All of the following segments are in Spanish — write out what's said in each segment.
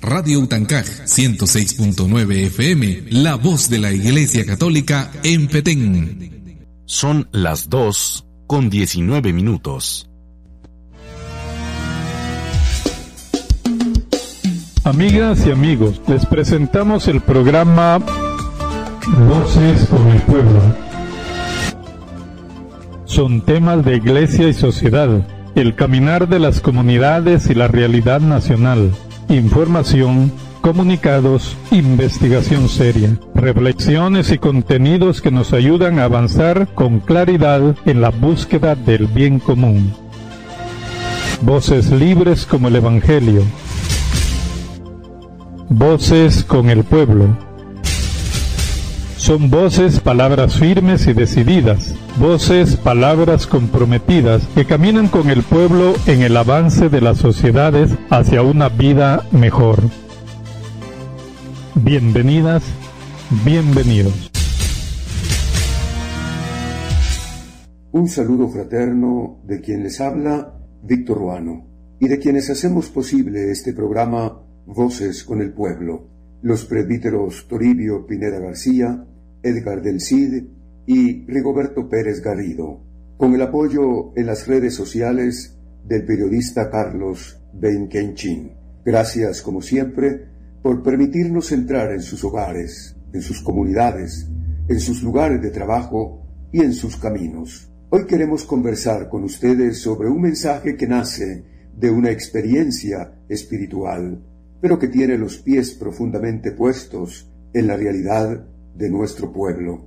Radio Utancaj 106.9 FM, la voz de la Iglesia Católica en Petén. Son las 2:19. Amigas y amigos, les presentamos el programa Voces con el Pueblo. Son temas de iglesia y sociedad, el caminar de las comunidades y la realidad nacional, información, comunicados, investigación seria, reflexiones y contenidos que nos ayudan a avanzar con claridad en la búsqueda del bien común. Voces libres como el Evangelio. Voces con el pueblo. Son voces, palabras firmes y decididas, voces, palabras comprometidas que caminan con el pueblo en el avance de las sociedades hacia una vida mejor. Bienvenidas, bienvenidos. Un saludo fraterno de quien les habla, Víctor Ruano, y de quienes hacemos posible este programa Voces con el Pueblo, los presbíteros Toribio Pineda García, Edgar del Cid y Rigoberto Pérez Garrido, con el apoyo en las redes sociales del periodista Carlos Benquenchín. Gracias, como siempre, por permitirnos entrar en sus hogares, en sus comunidades, en sus lugares de trabajo y en sus caminos. Hoy queremos conversar con ustedes sobre un mensaje que nace de una experiencia espiritual, pero que tiene los pies profundamente puestos en la realidad de nuestro pueblo.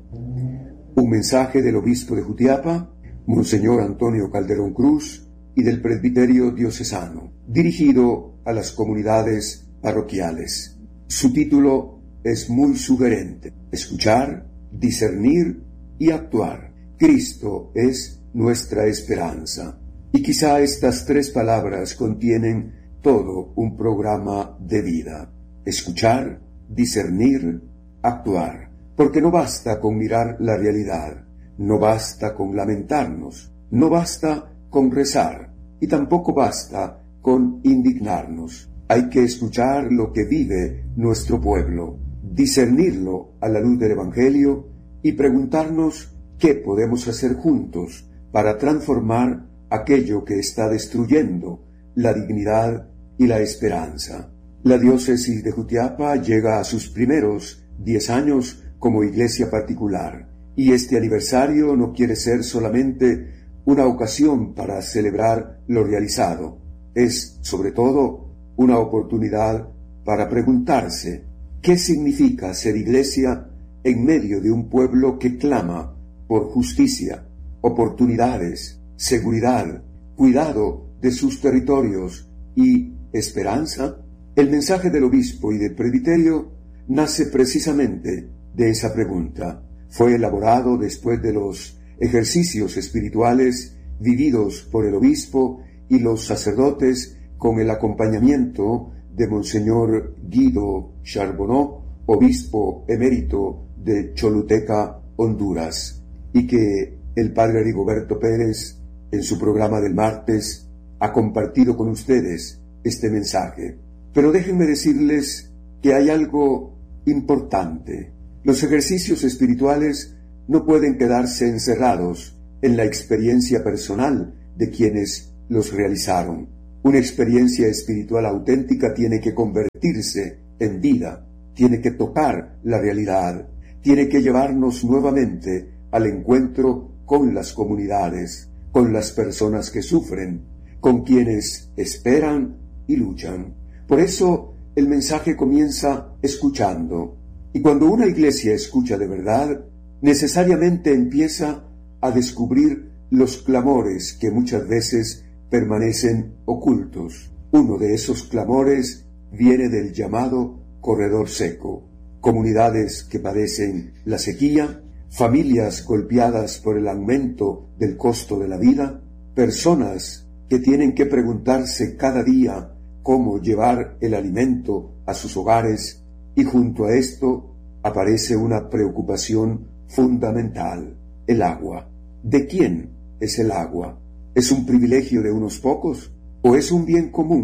Un mensaje del obispo de Jutiapa, Monseñor Antonio Calderón Cruz, y del presbiterio diocesano, dirigido a las comunidades parroquiales. Su título es muy sugerente: escuchar, discernir y actuar. Cristo es nuestra esperanza. Y quizá estas tres palabras contienen todo un programa de vida: escuchar, discernir, actuar. Porque no basta con mirar la realidad, no basta con lamentarnos, no basta con rezar, y tampoco basta con indignarnos. Hay que escuchar lo que vive nuestro pueblo, discernirlo a la luz del Evangelio y preguntarnos qué podemos hacer juntos para transformar aquello que está destruyendo la dignidad y la esperanza. La diócesis de Jutiapa llega a sus primeros 10 años como iglesia particular, y este aniversario no quiere ser solamente una ocasión para celebrar lo realizado, es sobre todo una oportunidad para preguntarse qué significa ser iglesia en medio de un pueblo que clama por justicia, oportunidades, seguridad, cuidado de sus territorios y esperanza. El mensaje del obispo y del presbiterio nace precisamente de esa pregunta. Fue elaborado después de los ejercicios espirituales vividos por el obispo y los sacerdotes con el acompañamiento de Monseñor Guido Charbonneau, obispo emérito de Choluteca, Honduras, y que el padre Rigoberto Pérez, en su programa del martes, ha compartido con ustedes este mensaje. Pero déjenme decirles que hay algo importante. Los ejercicios espirituales no pueden quedarse encerrados en la experiencia personal de quienes los realizaron. Una experiencia espiritual auténtica tiene que convertirse en vida, tiene que tocar la realidad, tiene que llevarnos nuevamente al encuentro con las comunidades, con las personas que sufren, con quienes esperan y luchan. Por eso el mensaje comienza escuchando. Y cuando una iglesia escucha de verdad, necesariamente empieza a descubrir los clamores que muchas veces permanecen ocultos. Uno de esos clamores viene del llamado corredor seco. Comunidades que padecen la sequía, familias golpeadas por el aumento del costo de la vida, personas que tienen que preguntarse cada día cómo llevar el alimento a sus hogares, y junto a esto aparece una preocupación fundamental: el agua. ¿De quién es el agua? ¿Es un privilegio de unos pocos o es un bien común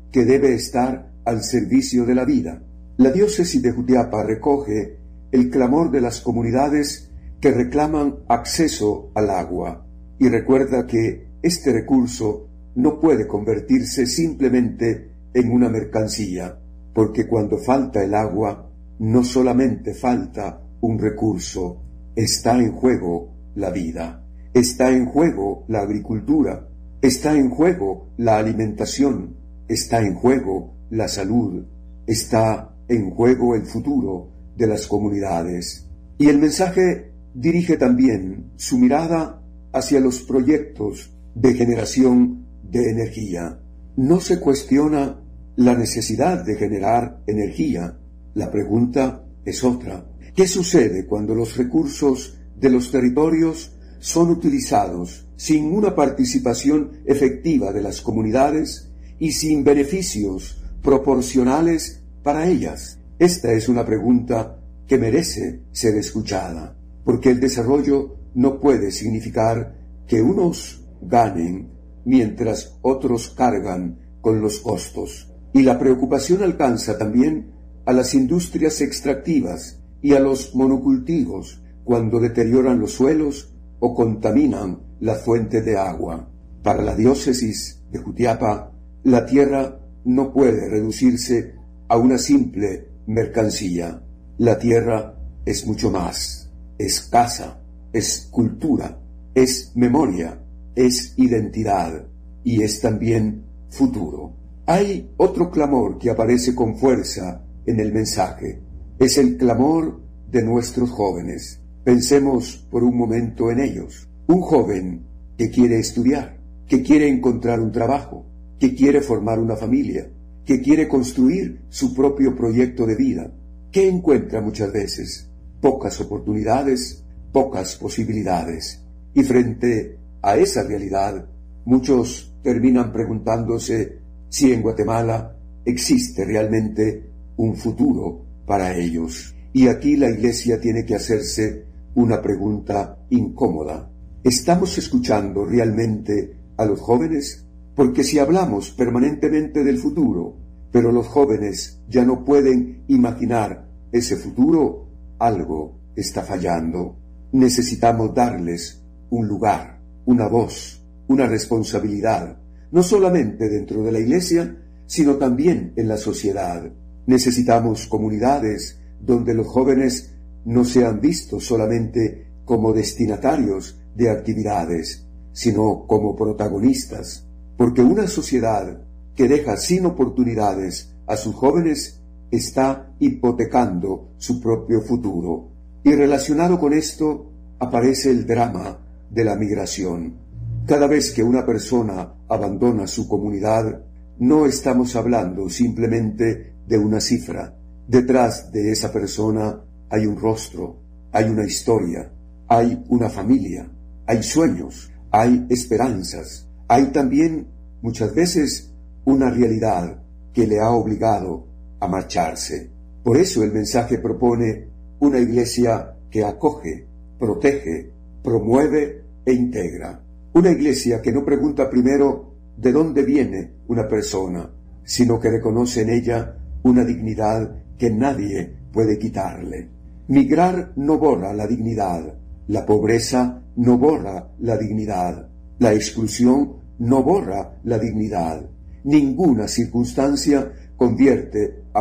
que debe estar al servicio de la vida. La diócesis de Jutiapa recoge el clamor de las comunidades que reclaman acceso al agua y recuerda que este recurso no puede convertirse simplemente en una mercancía, porque cuando falta el agua, no solamente falta un recurso, está en juego la vida, está en juego la agricultura, está en juego la alimentación, está en juego la salud, está en juego el futuro de las comunidades. Y el mensaje dirige también su mirada hacia los proyectos de generación de energía. No se cuestiona la necesidad de generar energía. La pregunta es otra. ¿Qué sucede cuando los recursos de los territorios son utilizados sin una participación efectiva de las comunidades y sin beneficios proporcionales para ellas? Esta es una pregunta que merece ser escuchada, porque el desarrollo no puede significar que unos ganen mientras otros cargan con los costos. Y la preocupación alcanza también a las industrias extractivas y a los monocultivos cuando deterioran los suelos o contaminan la fuente de agua. Para la diócesis de Jutiapa, la tierra no puede reducirse a una simple mercancía. La tierra es mucho más. Es casa, es cultura, es memoria, es identidad y es también futuro. Hay otro clamor que aparece con fuerza en el mensaje. Es el clamor de nuestros jóvenes. Pensemos por un momento en ellos. Un joven que quiere estudiar, que quiere encontrar un trabajo, que quiere formar una familia, que quiere construir su propio proyecto de vida. ¿Qué encuentra muchas veces? Pocas oportunidades, pocas posibilidades. Y frente a esa realidad, muchos terminan preguntándose si en Guatemala existe realmente un futuro para ellos. Y aquí la Iglesia tiene que hacerse una pregunta incómoda. ¿Estamos escuchando realmente a los jóvenes? Porque si hablamos permanentemente del futuro, pero los jóvenes ya no pueden imaginar ese futuro, algo está fallando. Necesitamos darles un lugar, una voz, una responsabilidad, no solamente dentro de la Iglesia, sino también en la sociedad. Necesitamos comunidades donde los jóvenes no sean vistos solamente como destinatarios de actividades, sino como protagonistas, porque una sociedad que deja sin oportunidades a sus jóvenes está hipotecando su propio futuro. Y relacionado con esto aparece el drama de la migración. Cada vez que una persona abandona su comunidad, no estamos hablando simplemente de una cifra. Detrás de esa persona hay un rostro, hay una historia, hay una familia, hay sueños, hay esperanzas, hay también muchas veces una realidad que le ha obligado a marcharse. Por eso el mensaje propone una iglesia que acoge, protege, promueve e integra. Una iglesia que no pregunta primero de dónde viene una persona, sino que reconoce en ella una dignidad que nadie puede quitarle. Migrar no borra la dignidad, la pobreza no borra la dignidad, la exclusión no borra la dignidad. Ninguna circunstancia convierte a